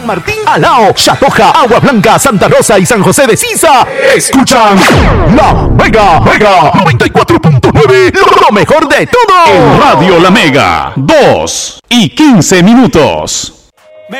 San Martín, Alao, Chatoja, Agua Blanca, Santa Rosa y San José de Sisa. Escuchan La Mega 94.9, lo mejor de todo. En Radio La Mega, 2:15.